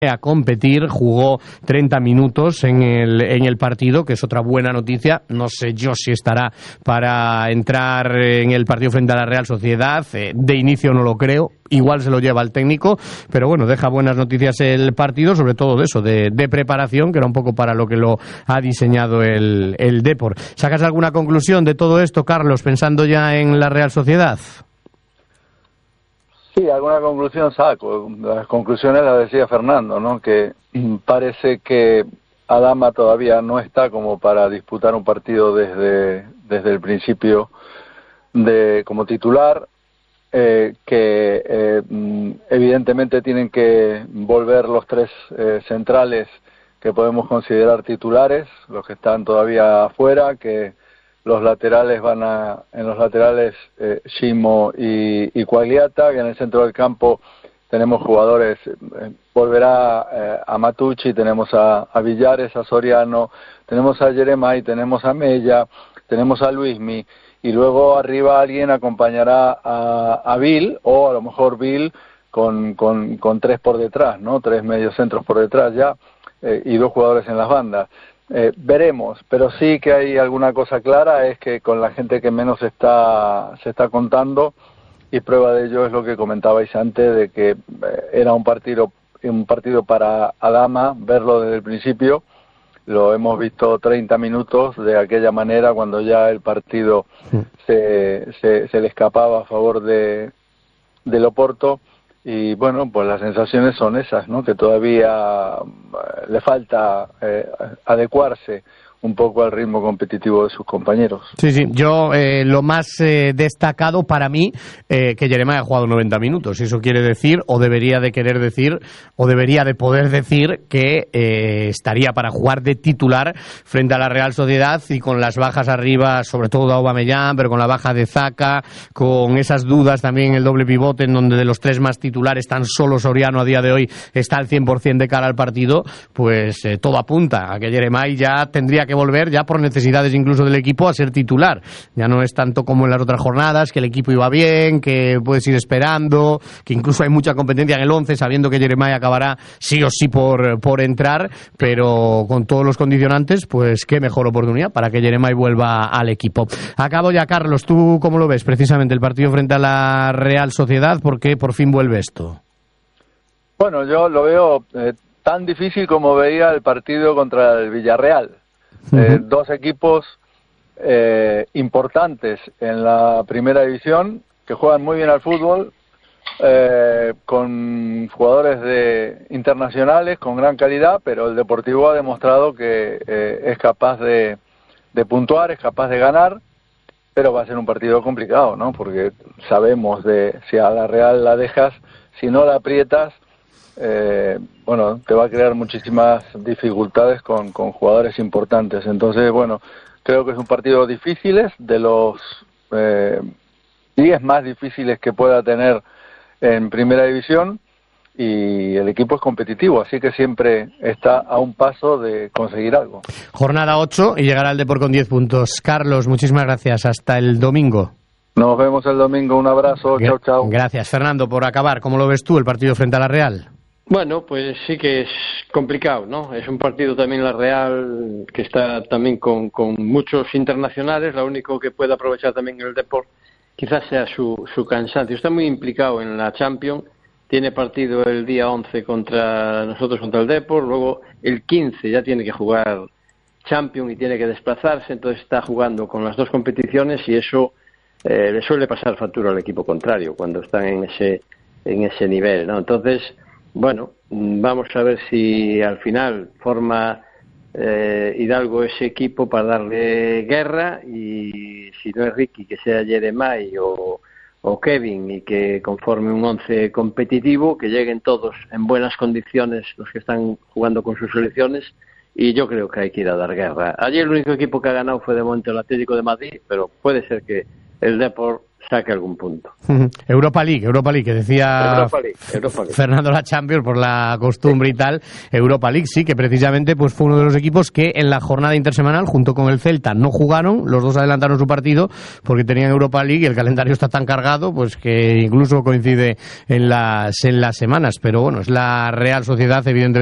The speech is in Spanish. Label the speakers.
Speaker 1: a competir, jugó 30 minutos en el partido, que es otra buena noticia. No sé yo si estará para entrar en el partido frente a la Real Sociedad. De inicio no lo creo, igual se lo lleva el técnico, pero bueno, deja buenas noticias el partido, sobre todo de eso, de preparación, que era un poco para lo que lo ha diseñado el Depor. ¿Sacas alguna conclusión de todo esto, Carlos, pensando ya en la Real Sociedad?
Speaker 2: Sí, alguna conclusión saco. Las conclusiones las decía Fernando, ¿no? Que parece que Adama todavía no está como para disputar un partido desde el principio como titular, que evidentemente tienen que volver los tres centrales que podemos considerar titulares, los que están todavía afuera, que los laterales en los laterales Shimo y Quagliata, que en el centro del campo tenemos jugadores, volverá a Matucci, tenemos a Villares, a Soriano, tenemos a Jeremai, tenemos a Mella, tenemos a Luismi, y luego arriba alguien acompañará a Bill, o a lo mejor Bill con tres por detrás, ¿no? Tres mediocentros por detrás ya, y dos jugadores en las bandas. Veremos, pero sí que hay alguna cosa clara, es que con la gente que menos se está contando, y prueba de ello es lo que comentabais antes, de que era un partido para Adama, verlo desde el principio. Lo hemos visto 30 minutos de aquella manera, cuando ya el partido se le escapaba a favor del Oporto. Y bueno, pues las sensaciones son esas, ¿no? Que todavía le falta adecuarse un poco al ritmo competitivo de sus compañeros.
Speaker 1: Sí, yo lo más destacado para mí, que Jeremai ha jugado 90 minutos. Eso quiere decir, o debería de querer decir, o debería de poder decir que estaría para jugar de titular frente a la Real Sociedad, y con las bajas arriba, sobre todo de Aubameyang, pero con la baja de Zaka, con esas dudas también en el doble pivote, en donde de los tres más titulares tan solo Soriano a día de hoy está al 100% de cara al partido, pues todo apunta a que Jeremai ya tendría que volver, ya por necesidades incluso del equipo, a ser titular. Ya no es tanto como en las otras jornadas, que el equipo iba bien, que puedes ir esperando, que incluso hay mucha competencia en el 11, sabiendo que Jeremai acabará sí o sí por entrar, pero con todos los condicionantes, pues qué mejor oportunidad para que Jeremai vuelva al equipo. Acabo ya, Carlos, ¿tú cómo lo ves precisamente el partido frente a la Real Sociedad? ¿Por qué por fin vuelve esto?
Speaker 2: Bueno, yo lo veo tan difícil como veía el partido contra el Villarreal. Dos equipos importantes en la primera división, que juegan muy bien al fútbol, con jugadores internacionales con gran calidad, pero el Deportivo ha demostrado que es capaz de puntuar, es capaz de ganar, pero va a ser un partido complicado, ¿no? Porque sabemos si a la Real la dejas, si no la aprietas, bueno, te va a crear muchísimas dificultades con jugadores importantes. Entonces, bueno, creo que es un partido difícil, de los 10 más difíciles que pueda tener en primera división, y el equipo es competitivo, así que siempre está a un paso de conseguir algo.
Speaker 1: Jornada 8 y llegará el Depor con 10 puntos. Carlos, muchísimas gracias. Hasta el domingo.
Speaker 2: Nos vemos el domingo. Un abrazo. Chao, chao.
Speaker 1: Gracias. Fernando, por acabar, ¿cómo lo ves tú el partido frente a la Real?
Speaker 3: Bueno, pues sí que es complicado, ¿no? Es un partido también la Real que está también con muchos internacionales. Lo único que puede aprovechar también el Depor quizás sea su cansancio. Está muy implicado en la Champions. Tiene partido el día 11 contra el Depor. Luego el 15 ya tiene que jugar Champions y tiene que desplazarse. Entonces está jugando con las dos competiciones, y eso le suele pasar factura al equipo contrario cuando están en ese nivel, ¿no? Entonces, bueno, vamos a ver si al final forma Hidalgo ese equipo para darle guerra, y si no es Ricky, que sea Jeremai o Kevin, y que conforme un 11 competitivo, que lleguen todos en buenas condiciones los que están jugando con sus selecciones, y yo creo que hay que ir a dar guerra. Ayer el único equipo que ha ganado fue de momento el Atlético de Madrid, pero puede ser que el Depor saque algún punto.
Speaker 1: Europa League, que decía
Speaker 3: Europa League.
Speaker 1: Fernando, la Champions por la costumbre y tal. Europa League, sí, que precisamente pues fue uno de los equipos que en la jornada intersemanal, junto con el Celta, no jugaron, los dos adelantaron su partido porque tenían Europa League y el calendario está tan cargado pues que incluso coincide en las semanas, pero bueno, es la Real Sociedad, evidentemente.